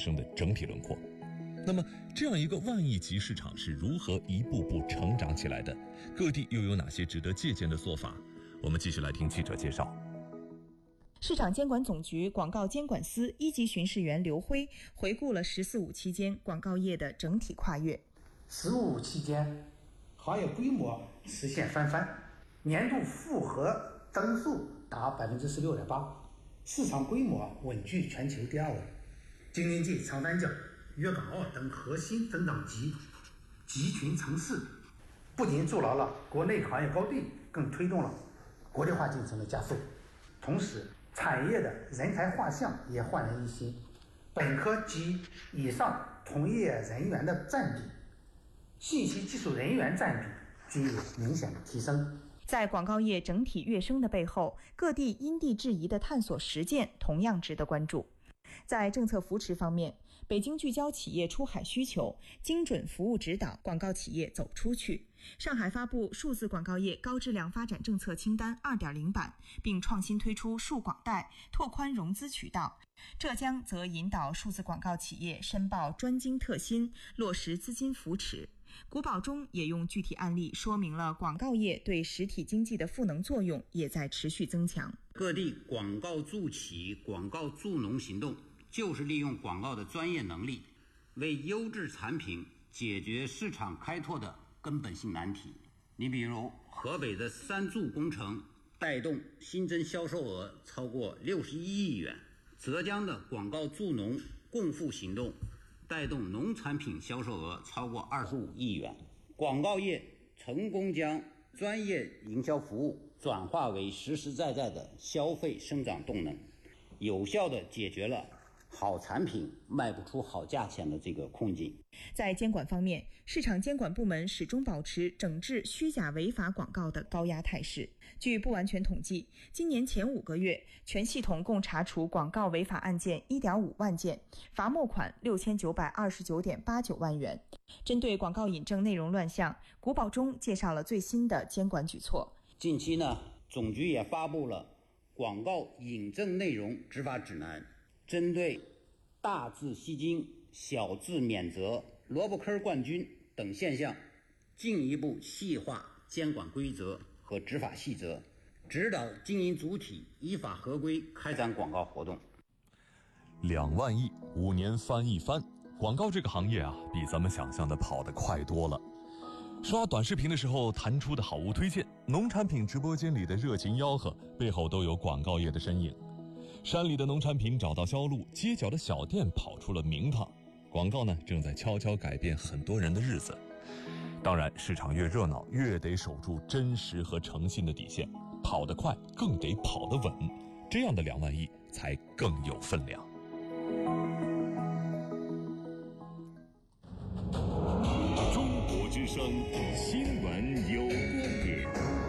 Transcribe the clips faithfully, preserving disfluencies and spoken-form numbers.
生的整体轮廓。那么这样一个万亿级市场是如何一步步成长起来的？各地又有哪些值得借鉴的做法？我们继续来听记者介绍。 市场监管总局广告监管司一级巡视员刘辉回顾了“十四五”期间广告业的整体跨越。 “十五”期间，行业规模实现翻番，年度复合增速达 百分之十六点八， 市场规模稳居全球第二位。京津冀、长三角、粤港澳等核心增长极集群城市，不仅筑牢了国内行业高地，更推动了国际化进程的加速。同时，产业的人才画像也焕然一新，本科及以上从业人员的占比、信息技术人员占比均有明显的提升。 在广告业整体跃升的背后，各地因地制宜的探索实践同样值得关注。在政策扶持方面，北京聚焦企业出海需求，精准服务指导广告企业走出去。上海发布数字广告业高质量发展政策清单 二点零 版，并创新推出数广贷，拓宽融资渠道。浙江则引导数字广告企业申报专精特新，落实资金扶持。古堡中也用具体案例说明了广告业对实体经济的赋能作用也在持续增强。 各地广告助企、广告助农行动就是利用广告的专业能力，为优质产品解决市场开拓的根本性难题。你比如河北的三助工程带动新增销售额超过六十一亿元，浙江的广告助农共富行动带动农产品销售额超过二十五亿元。广告业成功将专业营销服务转化为实实在在的消费生长动能，有效地解决了好产品卖不出好价钱的这个困境。 在监管方面，市场监管部门始终保持整治虚假违法广告的高压态势。据不完全统计，今年前五个月，全系统共查处广告违法案件 一点五万件，罚没款 六千九百二十九点八九万元。针对广告引证内容乱象，古堡中介绍了最新的监管举措。 近期呢，总局也发布了广告引证内容执法指南，针对大字吸金、小字免责、萝卜坑冠军等现象，进一步细化监管规则和执法细则，指导经营主体依法合规开展广告活动。 两万亿，五年翻一番，广告这个行业啊，比咱们想象的跑得快多了。刷短视频的时候弹出的好物推荐，农产品直播间里的热情吆喝，背后都有广告业的身影。山里的农产品找到销路，街角的小店跑出了名堂。广告呢，正在悄悄改变很多人的日子。当然，市场越热闹，越得守住真实和诚信的底线，跑得快更得跑得稳，这样的两万亿才更有分量。 中国之声，新闻有观点。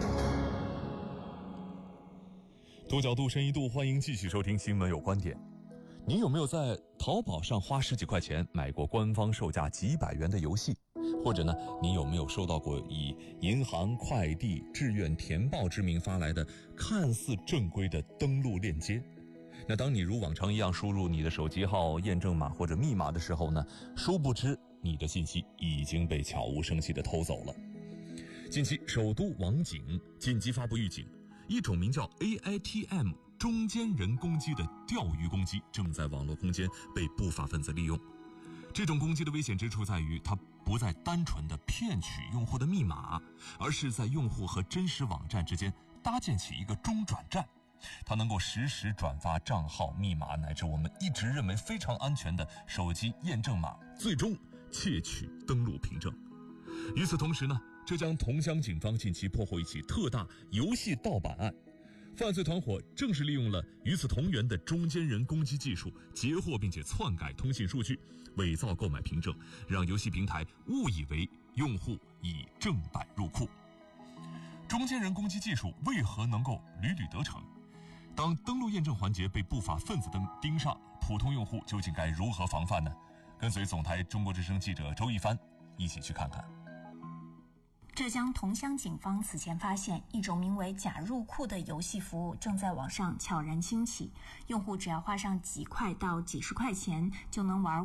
多角度深一度，欢迎继续收听新闻有观点。您有没有在淘宝上花十几块钱买过官方售价几百元的游戏？或者呢，您有没有收到过以银行、快递、志愿填报之名发来的看似正规的登录链接？那当你如往常一样输入你的手机号、验证码或者密码的时候呢，殊不知你的信息已经被悄无声息地偷走了。近期首都网警紧急发布预警，一种名叫 A I T M 中间人攻击的钓鱼攻击正在网络空间被不法分子利用。这种攻击的危险之处在于，它不再单纯的骗取用户的密码，而是在用户和真实网站之间搭建起一个中转站。它能够实时转发账号、密码乃至我们一直认为非常安全的手机验证码，最终窃取登录凭证。与此同时呢，浙江桐乡警方近期破获一起特大游戏盗版案，犯罪团伙正是利用了与此同源的中间人攻击技术，截获并且篡改通信数据，伪造购买凭证，让游戏平台误以为用户已正版入库。中间人攻击技术为何能够屡屡得逞？当登录验证环节被不法分子登盯上，普通用户究竟该如何防范呢？跟随总台中国之声记者周一帆一起去看看。 浙江桐乡警方此前发现，一种名为假入库的游戏服务正在网上悄然兴起，用户只要花上几块到几十块钱就能玩